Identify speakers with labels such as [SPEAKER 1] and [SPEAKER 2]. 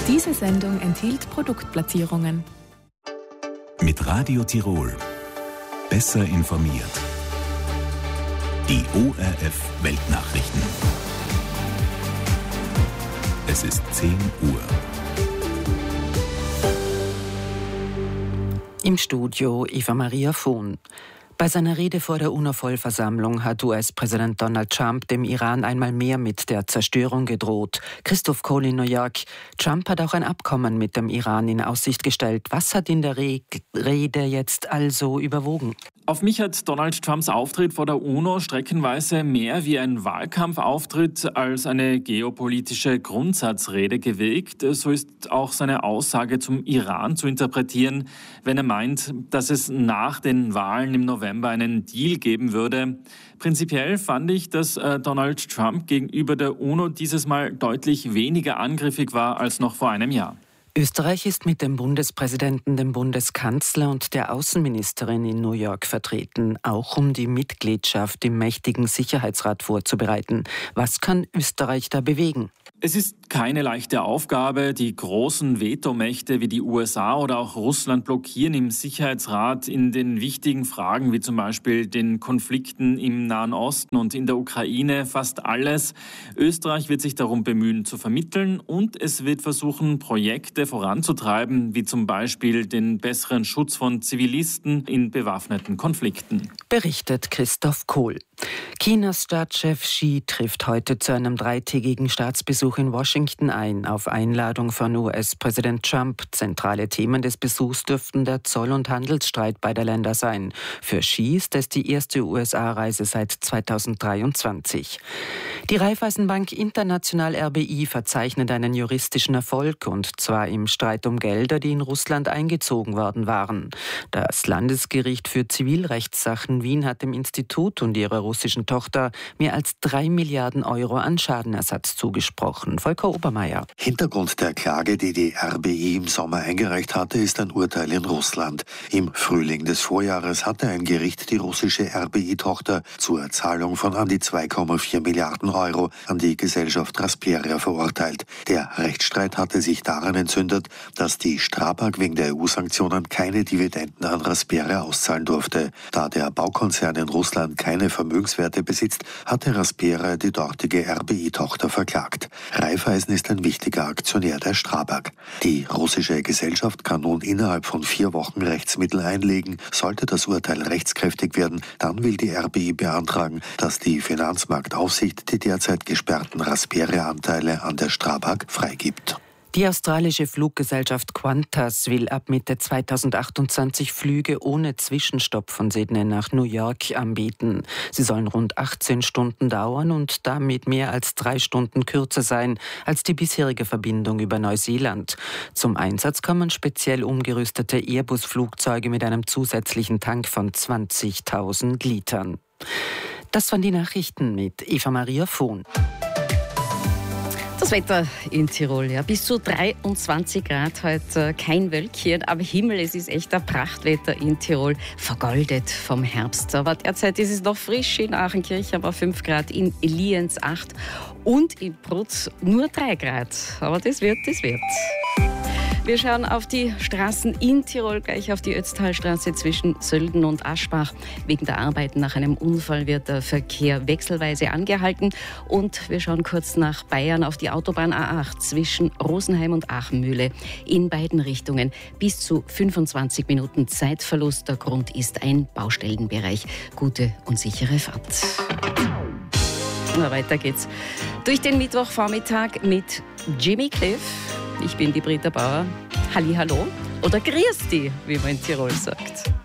[SPEAKER 1] Diese Sendung enthielt Produktplatzierungen.
[SPEAKER 2] Mit Radio Tirol. Besser informiert. Die ORF Weltnachrichten. Es ist 10 Uhr.
[SPEAKER 3] Im Studio Eva Maria Vohn. Bei seiner Rede vor der UNO-Vollversammlung hat US-Präsident Donald Trump dem Iran einmal mehr mit der Zerstörung gedroht. Christoph Kohl in New York. Trump hat auch ein Abkommen mit dem Iran in Aussicht gestellt. Was hat in der Rede jetzt also überwogen?
[SPEAKER 4] Auf mich hat Donald Trumps Auftritt vor der UNO streckenweise mehr wie ein Wahlkampfauftritt als eine geopolitische Grundsatzrede gewirkt. So ist auch seine Aussage zum Iran zu interpretieren, wenn er meint, dass es nach den Wahlen im November einen Deal geben würde. Prinzipiell fand ich, dass Donald Trump gegenüber der UNO dieses Mal deutlich weniger angriffig war als noch vor einem Jahr.
[SPEAKER 3] Österreich ist mit dem Bundespräsidenten, dem Bundeskanzler und der Außenministerin in New York vertreten, auch um die Mitgliedschaft im mächtigen Sicherheitsrat vorzubereiten. Was kann Österreich da bewegen?
[SPEAKER 4] Es ist keine leichte Aufgabe. Die großen Vetomächte wie die USA oder auch Russland blockieren im Sicherheitsrat in den wichtigen Fragen wie zum Beispiel den Konflikten im Nahen Osten und in der Ukraine fast alles. Österreich wird sich darum bemühen zu vermitteln und es wird versuchen, Projekte voranzutreiben, wie zum Beispiel den besseren Schutz von Zivilisten in bewaffneten Konflikten.
[SPEAKER 3] Berichtet Christoph Kohl. Chinas Staatschef Xi trifft heute zu einem 3-tägigen Staatsbesuch in Washington ein, auf Einladung von US-Präsident Trump. Zentrale Themen des Besuchs dürften der Zoll- und Handelsstreit beider Länder sein. Für Xi ist es die erste USA-Reise seit 2023. Die Raiffeisenbank International RBI verzeichnet einen juristischen Erfolg, und zwar im Streit um Gelder, die in Russland eingezogen worden waren. Das Landesgericht für Zivilrechtssachen Wien hat dem Institut und ihrer russischen Tochter mehr als 3 Milliarden Euro an Schadenersatz zugesprochen. Volker Obermeier.
[SPEAKER 5] Hintergrund der Klage, die die RBI im Sommer eingereicht hatte, ist ein Urteil in Russland. Im Frühling des Vorjahres hatte ein Gericht die russische RBI-Tochter zur Zahlung von an die 2,4 Milliarden Euro an die Gesellschaft Rasperia verurteilt. Der Rechtsstreit hatte sich daran entzündet, dass die Strabag wegen der EU-Sanktionen keine Dividenden an Rasperia auszahlen durfte. Da der Baukonzern in Russland keine Vermögenswerte besitzt, hatte Rasperia die dortige RBI-Tochter verklagt. Raiffeisen ist ein wichtiger Aktionär der Strabag. Die russische Gesellschaft kann nun innerhalb von 4 Wochen Rechtsmittel einlegen. Sollte das Urteil rechtskräftig werden, dann will die RBI beantragen, dass die Finanzmarktaufsicht die derzeit gesperrten Rasperia-Anteile an der Strabag freigibt.
[SPEAKER 3] Die australische Fluggesellschaft Qantas will ab Mitte 2028 Flüge ohne Zwischenstopp von Sydney nach New York anbieten. Sie sollen rund 18 Stunden dauern und damit mehr als 3 Stunden kürzer sein als die bisherige Verbindung über Neuseeland. Zum Einsatz kommen speziell umgerüstete Airbus-Flugzeuge mit einem zusätzlichen Tank von 20.000 Litern. Das waren die Nachrichten mit Eva Maria Vohn.
[SPEAKER 6] Das Wetter in Tirol, ja, bis zu 23 Grad heute, kein Wölkchen, aber Himmel, es ist echt ein Prachtwetter in Tirol, vergoldet vom Herbst. Aber derzeit ist es noch frisch, in Achenkirch aber 5 Grad, in Lienz 8 und in Brutz nur 3 Grad. Aber das wird. Wir schauen auf die Straßen in Tirol, gleich auf die Ötztalstraße zwischen Sölden und Aschbach. Wegen der Arbeiten nach einem Unfall wird der Verkehr wechselweise angehalten. Und wir schauen kurz nach Bayern auf die Autobahn A8 zwischen Rosenheim und Aachenmühle. In beiden Richtungen bis zu 25 Minuten Zeitverlust. Der Grund ist ein Baustellenbereich. Gute und sichere Fahrt. Na, weiter geht's. Durch den Mittwochvormittag mit Jimmy Cliff. Ich bin die Britta Bauer. Hallihallo oder Grüß dich, wie man in Tirol sagt.